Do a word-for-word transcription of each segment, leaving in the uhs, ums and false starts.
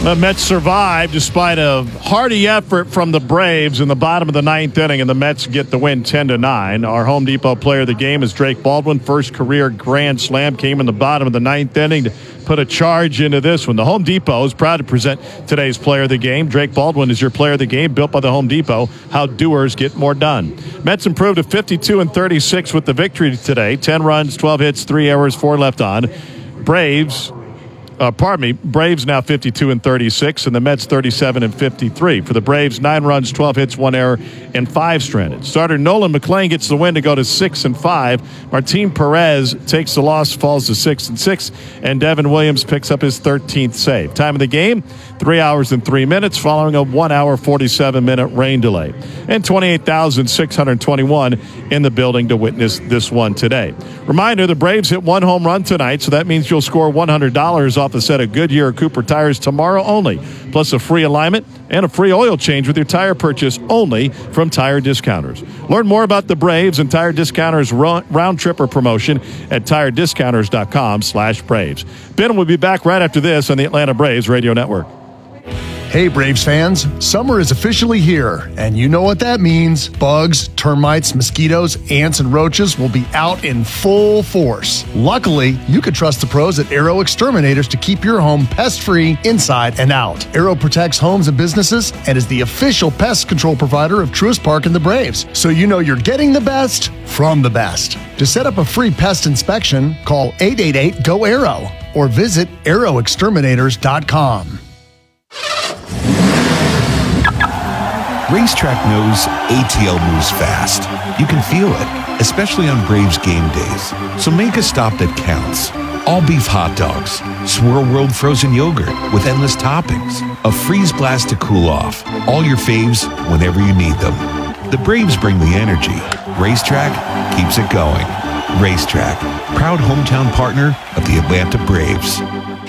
The Mets survived despite a hearty effort from the Braves in the bottom of the ninth inning, and the Mets get the win ten to nine. Our Home Depot player of the game is Drake Baldwin. First career grand slam came in the bottom of the ninth inning to put a charge into this one. The Home Depot is proud to present today's player of the game. Drake Baldwin is your player of the game, built by the Home Depot. How doers get more done. Mets improved to fifty-two and thirty-six with the victory today. ten runs, twelve hits, three errors, four left on. Braves... Uh, pardon me, Braves now fifty-two and thirty-six, and the Mets thirty-seven and fifty-three. For the Braves, nine runs, twelve hits, one error, and five stranded. Starter Nolan McLean gets the win to go to six and five. Martin Perez takes the loss, falls to six and six, and Devin Williams picks up his thirteenth save. Time of the game, three hours and three minutes, following a one hour forty-seven minute rain delay, and twenty-eight thousand six hundred twenty-one in the building to witness this one today. Reminder: the Braves hit one home run tonight, so that means you'll score one hundred dollars off a set of Goodyear or Cooper tires tomorrow only, plus a free alignment and a free oil change with your tire purchase only from Tire Discounters. Learn more about the Braves and Tire Discounters round tripper promotion at tire discounters dot com slash Braves. Ben will be back right after this on the Atlanta Braves Radio Network. Hey Braves fans, summer is officially here, and you know what that means. Bugs, termites, mosquitoes, ants, and roaches will be out in full force. Luckily, you can trust the pros at Arrow Exterminators to keep your home pest-free inside and out. Arrow protects homes and businesses and is the official pest control provider of Truist Park and the Braves, so you know you're getting the best from the best. To set up a free pest inspection, call eight eight eight, G O, ARROW or visit arrow exterminators dot com. Racetrack knows A T L moves fast. You can feel it, especially on Braves game days. So make a stop that counts. All beef hot dogs, Swirl World frozen yogurt with endless toppings, a freeze blast to cool off. All your faves whenever you need them. The Braves bring the energy. Racetrack keeps it going. Racetrack, proud hometown partner of the Atlanta Braves.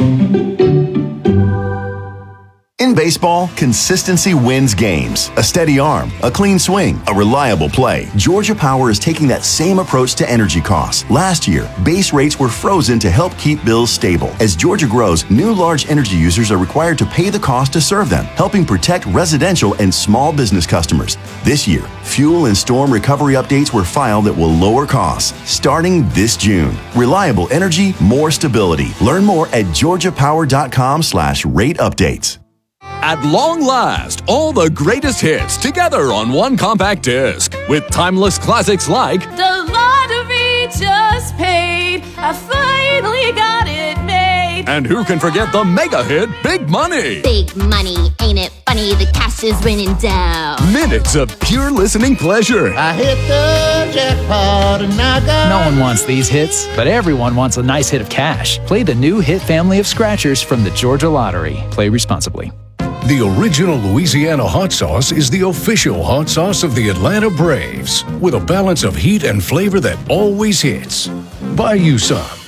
In baseball, consistency wins games. A steady arm, a clean swing, a reliable play. Georgia Power is taking that same approach to energy costs. Last year, base rates were frozen to help keep bills stable. As Georgia grows, new large energy users are required to pay the cost to serve them, helping protect residential and small business customers. This year, fuel and storm recovery updates were filed that will lower costs starting this June. Reliable energy, more stability. Learn more at georgia power dot com slash rate updates. At long last, all the greatest hits together on one compact disc with timeless classics like The Lottery Just Paid, I finally got it made. And who can forget the mega hit Big Money? Big money, ain't it funny? The cash is raining down. Minutes of pure listening pleasure. I hit the jackpot and I got... No one wants these hits, but everyone wants a nice hit of cash. Play the new hit family of scratchers from the Georgia Lottery. Play responsibly. The original Louisiana hot sauce is the official hot sauce of the Atlanta Braves, with a balance of heat and flavor that always hits. Buy you some